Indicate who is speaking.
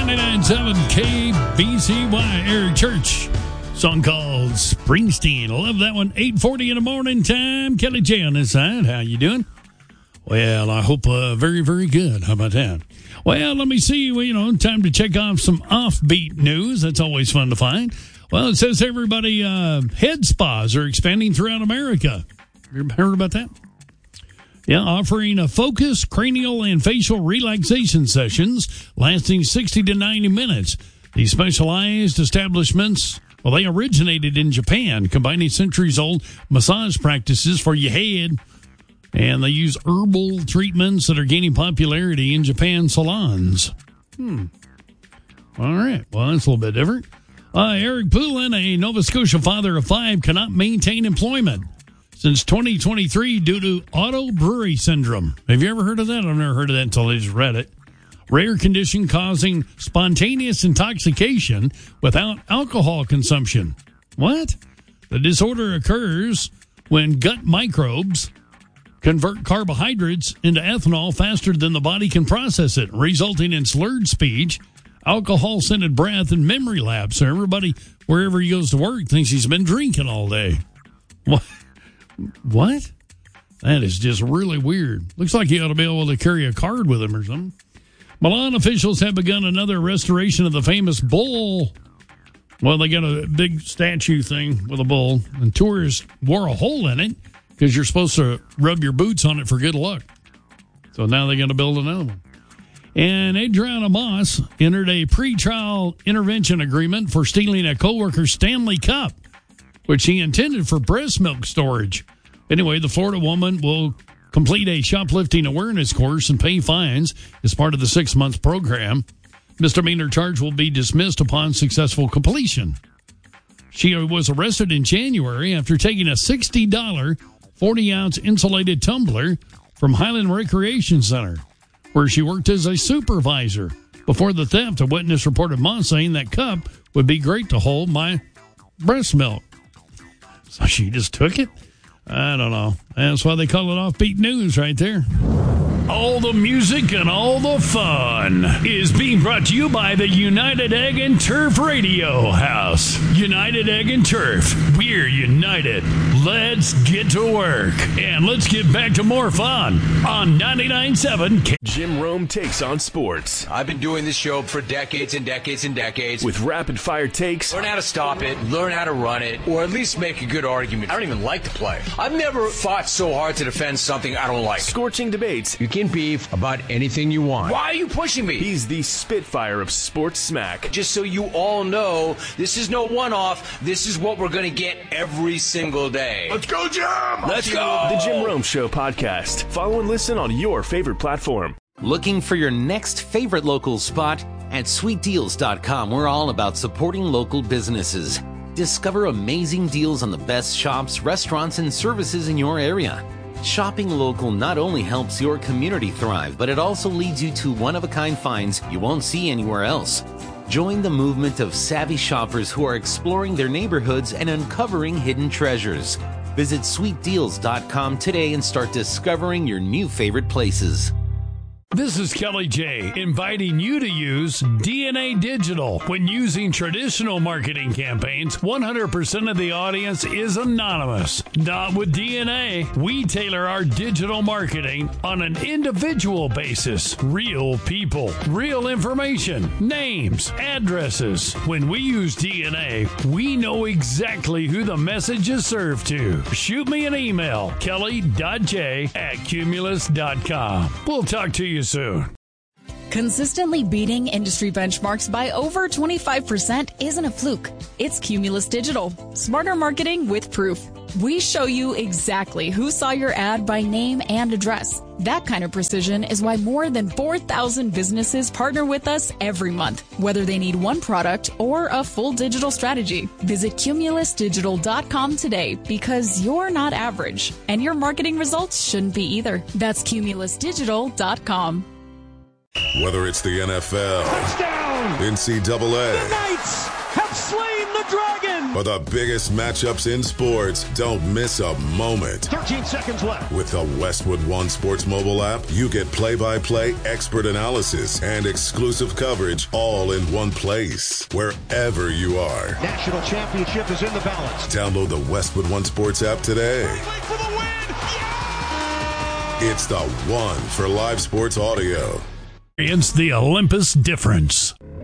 Speaker 1: 99.7 KBCY, Eric Church. Song called Springsteen. I love that one. 8:40 in the morning time. Kelly J on this side. How you doing? Well, I hope very, very good. How about that? Well, let me see. Well, time to check off some offbeat news. That's always fun to find. Well, it says everybody, head spas are expanding throughout America. You heard about that? Yeah, offering a focused cranial and facial relaxation sessions lasting 60 to 90 minutes. These specialized establishments, well, they originated in Japan, combining centuries-old massage practices for your head. And they use herbal treatments that are gaining popularity in Japan salons. All right. Well, that's a little bit different. Eric Poulin, a Nova Scotia father of 5, cannot maintain employment since 2023 due to auto brewery syndrome. Have you ever heard of that? I've never heard of that until I just read it. Rare condition causing spontaneous intoxication without alcohol consumption. What? The disorder occurs when gut microbes convert carbohydrates into ethanol faster than the body can process it, resulting in slurred speech, alcohol-scented breath, and memory lapse. So everybody, wherever he goes to work, thinks he's been drinking all day. What? That is just really weird. Looks like he ought to be able to carry a card with him or something. Milan officials have begun another restoration of the famous bull. Well, they got a big statue thing with a bull, and tourists wore a hole in it because you're supposed to rub your boots on it for good luck. So now they're going to build another one. And Adriana Moss entered a pretrial intervention agreement for stealing a coworker's Stanley Cup, which she intended for breast milk storage. Anyway, the Florida woman will complete a shoplifting awareness course and pay fines as part of the 6-month program. Misdemeanor charge will be dismissed upon successful completion. She was arrested in January after taking a $60 40-ounce insulated tumbler from Highland Recreation Center, where she worked as a supervisor. Before the theft, a witness reported Moss saying that cup would be great to hold my breast milk. So she just took it? I don't know. That's why they call it offbeat news right there. All the music and all the fun is being brought to you by the United Egg and Turf Radio House. United Egg and Turf. We're united. Let's get to work. And let's get back to more fun on 99.7
Speaker 2: Jim Rome Takes on Sports.
Speaker 3: I've been doing this show for decades and decades and decades.
Speaker 2: With rapid-fire takes.
Speaker 3: Learn how to stop it, learn how to run it, or at least make a good argument. I don't even like to play. I've never fought so hard to defend something I don't like.
Speaker 2: Scorching debates.
Speaker 3: You can beef about anything you want. Why are you pushing me?
Speaker 2: He's the Spitfire of sports smack.
Speaker 3: Just so you all know, this is no one-off. This is what we're going to get every single day.
Speaker 4: Let's go, Jim!
Speaker 3: Let's go!
Speaker 2: The Jim Rome Show podcast. Follow and listen on your favorite platform.
Speaker 5: Looking for your next favorite local spot? At sweetdeals.com, we're all about supporting local businesses. Discover amazing deals on the best shops, restaurants, and services in your area. Shopping local not only helps your community thrive, but it also leads you to one-of-a-kind finds you won't see anywhere else. Join the movement of savvy shoppers who are exploring their neighborhoods and uncovering hidden treasures. Visit sweetdeals.com today and start discovering your new favorite places.
Speaker 1: This is Kelly J, inviting you to use DNA Digital. When using traditional marketing campaigns, 100% of the audience is anonymous. Not with DNA. We tailor our digital marketing on an individual basis. Real people, real information, names, addresses. When we use DNA, we know exactly who the message is served to. Shoot me an email, kelly.j@cumulus.com. We'll talk to you soon.
Speaker 6: Consistently beating industry benchmarks by over 25% isn't a fluke. It's Cumulus Digital. Smarter marketing with proof. We show you exactly who saw your ad by name and address. That kind of precision is why more than 4,000 businesses partner with us every month, whether they need one product or a full digital strategy. Visit cumulusdigital.com today because you're not average, and your marketing results shouldn't be either. That's cumulusdigital.com.
Speaker 4: Whether it's the NFL,
Speaker 7: touchdown,
Speaker 4: NCAA,
Speaker 7: the Knights have slain the dragon,
Speaker 4: or the biggest matchups in sports, don't miss a moment.
Speaker 7: 13 seconds left.
Speaker 4: With the Westwood One Sports mobile app, you get play-by-play expert analysis and exclusive coverage all in one place, wherever you are.
Speaker 7: National championship is in the balance.
Speaker 4: Download the Westwood One Sports app today.
Speaker 7: For the win!
Speaker 4: It's the one for live sports audio.
Speaker 1: It's the Olympus difference.